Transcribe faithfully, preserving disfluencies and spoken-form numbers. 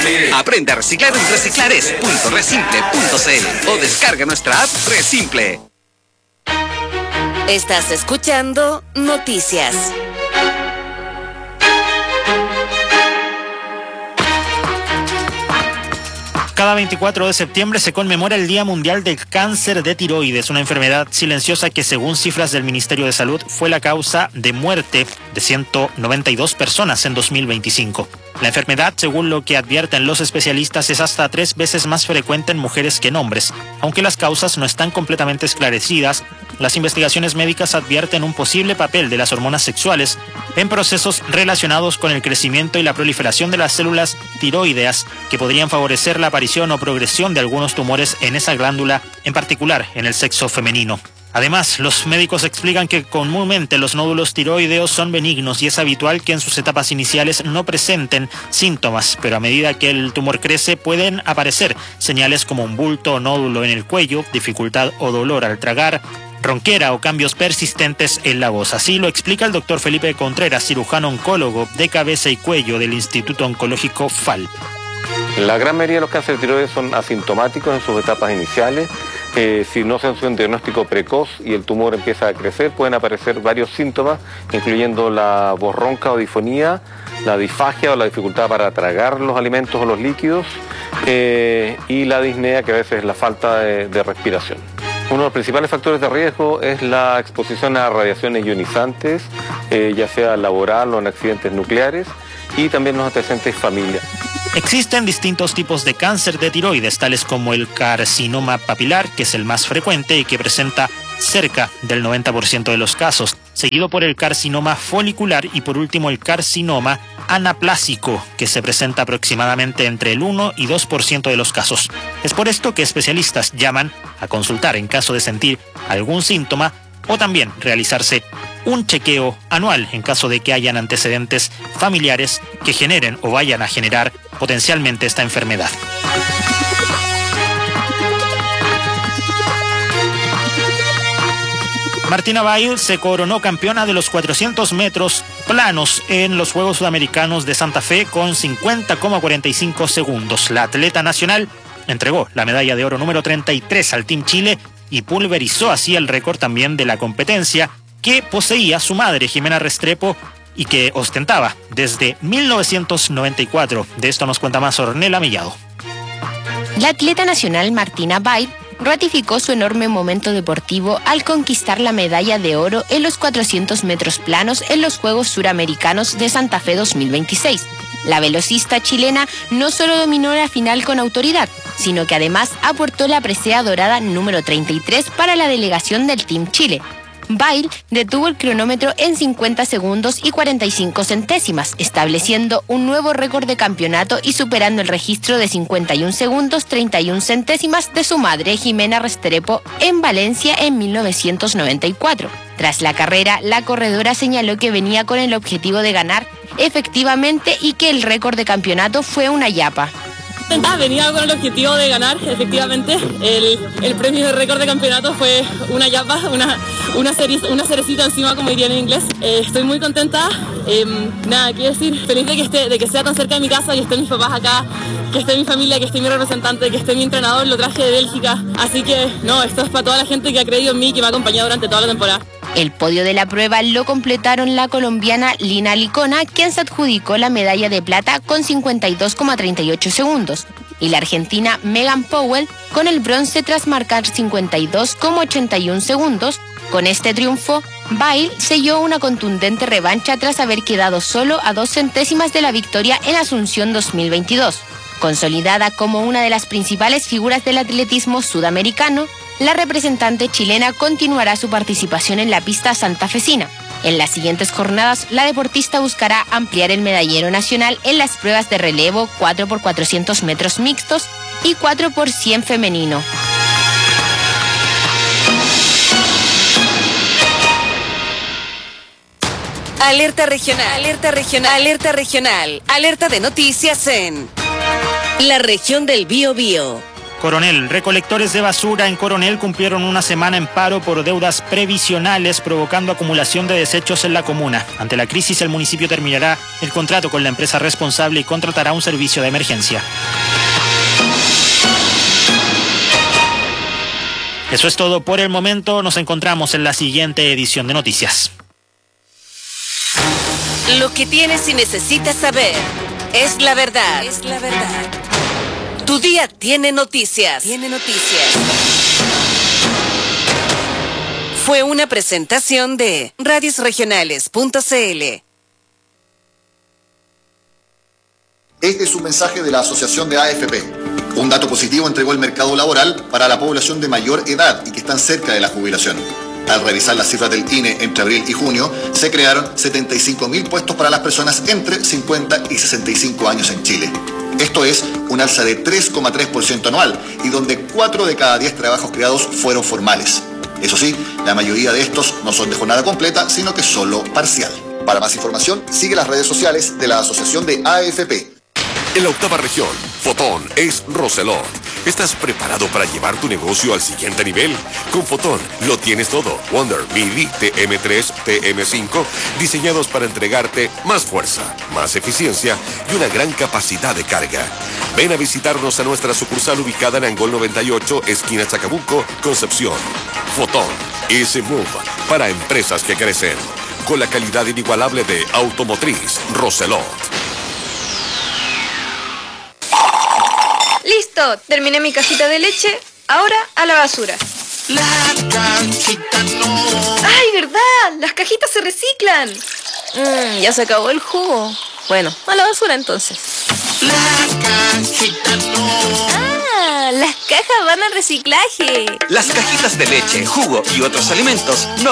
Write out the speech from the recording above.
Aprende a reciclar en reciclares punto resimple punto cl o descarga nuestra app Resimple. Estás escuchando Noticias. Cada veinticuatro de septiembre se conmemora el Día Mundial del Cáncer de Tiroides, una enfermedad silenciosa que, según cifras del Ministerio de Salud, fue la causa de muerte de ciento noventa y dos personas en dos mil veinticinco. La enfermedad, según lo que advierten los especialistas, es hasta tres veces más frecuente en mujeres que en hombres. Aunque las causas no están completamente esclarecidas, las investigaciones médicas advierten un posible papel de las hormonas sexuales en procesos relacionados con el crecimiento y la proliferación de las células tiroideas que podrían favorecer la aparición o progresión de algunos tumores en esa glándula, en particular en el sexo femenino. Además, los médicos explican que comúnmente los nódulos tiroideos son benignos y es habitual que en sus etapas iniciales no presenten síntomas, pero a medida que el tumor crece pueden aparecer señales como un bulto o nódulo en el cuello, dificultad o dolor al tragar, ronquera o cambios persistentes en la voz. Así lo explica el doctor Felipe Contreras, cirujano oncólogo de cabeza y cuello del Instituto Oncológico F A L. La gran mayoría de los cánceres de tiroides son asintomáticos en sus etapas iniciales. Eh, si no se hace un diagnóstico precoz y el tumor empieza a crecer, pueden aparecer varios síntomas, incluyendo la voz ronca o difonía, la disfagia o la dificultad para tragar los alimentos o los líquidos, eh, y la disnea, que a veces es la falta de, de respiración. Uno de los principales factores de riesgo es la exposición a radiaciones ionizantes, eh, ya sea laboral o en accidentes nucleares, y también los antecedentes familia. Existen distintos tipos de cáncer de tiroides, tales como el carcinoma papilar, que es el más frecuente y que presenta cerca del noventa por ciento de los casos, seguido por el carcinoma folicular y por último el carcinoma anaplásico, que se presenta aproximadamente entre el uno y dos por ciento de los casos. Es por esto que especialistas llaman a consultar en caso de sentir algún síntoma o también realizarse un chequeo anual en caso de que hayan antecedentes familiares que generen o vayan a generar potencialmente esta enfermedad. Martina Bail se coronó campeona de los cuatrocientos metros planos en los Juegos Sudamericanos de Santa Fe con cincuenta coma cuarenta y cinco segundos. La atleta nacional entregó la medalla de oro número treinta y tres al Team Chile y pulverizó así el récord también de la competencia que poseía su madre, Jimena Restrepo, y que ostentaba desde mil novecientos noventa y cuatro. De esto nos cuenta más Ornella Mellado. La atleta nacional Martina Bail ratificó su enorme momento deportivo al conquistar la medalla de oro en los cuatrocientos metros planos en los Juegos Suramericanos de Santa Fe dos mil veintiséis. La velocista chilena no solo dominó la final con autoridad, sino que además aportó la presea dorada número treinta y tres para la delegación del Team Chile. Bail detuvo el cronómetro en cincuenta segundos y cuarenta y cinco centésimas, estableciendo un nuevo récord de campeonato y superando el registro de cincuenta y un segundos treinta y una centésimas de su madre Jimena Restrepo en Valencia en mil novecientos noventa y cuatro. Tras la carrera, la corredora señaló que venía con el objetivo de ganar efectivamente y que el récord de campeonato fue una yapa. Venía con el objetivo de ganar, efectivamente. El, el premio de récord de campeonato fue una yapa, una, una, cere, una cerecita encima, como dirían en inglés. Eh, estoy muy contenta. Eh, nada, quiero decir, feliz de que, esté, de que sea tan cerca de mi casa y estén mis papás acá, que esté mi familia, que esté mi representante, que esté mi entrenador, lo traje de Bélgica. Así que, no, esto es para toda la gente que ha creído en mí y que me ha acompañado durante toda la temporada. El podio de la prueba lo completaron la colombiana Lina Licona, quien se adjudicó la medalla de plata con cincuenta y dos coma treinta y ocho segundos, y la argentina Megan Powell con el bronce tras marcar cincuenta y dos coma ochenta y uno segundos. Con este triunfo, Bail selló una contundente revancha tras haber quedado solo a dos centésimas de la victoria en Asunción dos mil veintidós. Consolidada como una de las principales figuras del atletismo sudamericano, la representante chilena continuará su participación en la pista santafesina. En las siguientes jornadas, la deportista buscará ampliar el medallero nacional en las pruebas de relevo cuatro por cuatrocientos metros mixtos y cuatro por cien femenino. Alerta regional, alerta regional, alerta regional, alerta de noticias en la región del Biobío. Coronel, recolectores de basura en Coronel cumplieron una semana en paro por deudas previsionales, provocando acumulación de desechos en la comuna. Ante la crisis, el municipio terminará el contrato con la empresa responsable y contratará un servicio de emergencia. Eso es todo por el momento. Nos encontramos en la siguiente edición de Noticias. Lo que tienes y necesitas saber es la verdad. Es la verdad. Tu día tiene noticias. Tiene noticias. Fue una presentación de radios regionales punto c l. Este es un mensaje de la Asociación de A F P. Un dato positivo entregó el mercado laboral para la población de mayor edad y que están cerca de la jubilación. Al revisar las cifras del I N E entre abril y junio, se crearon setenta y cinco mil puestos para las personas entre cincuenta y sesenta y cinco años en Chile. Esto es un alza de tres coma tres por ciento anual y donde cuatro de cada diez trabajos creados fueron formales. Eso sí, la mayoría de estos no son de jornada completa, sino que solo parcial. Para más información, sigue las redes sociales de la Asociación de A F P. En la octava región, Fotón es Roselot. ¿Estás preparado para llevar tu negocio al siguiente nivel? Con Fotón lo tienes todo. Wonder, Midi, T M tres, T M cinco, diseñados para entregarte más fuerza, más eficiencia y una gran capacidad de carga. Ven a visitarnos a nuestra sucursal ubicada en Angol noventa y ocho, esquina Chacabuco, Concepción. Fotón, ese move para empresas que crecen. Con la calidad inigualable de Automotriz Roselot. Listo, terminé mi cajita de leche, ahora a la basura. La cajita no. ¡Ay, verdad! ¡Las cajitas se reciclan! Mmm, ya se acabó el jugo. Bueno, a la basura entonces. La cajita no. ¡Ah! Las cajas van al reciclaje. Las cajitas de leche, jugo y otros alimentos no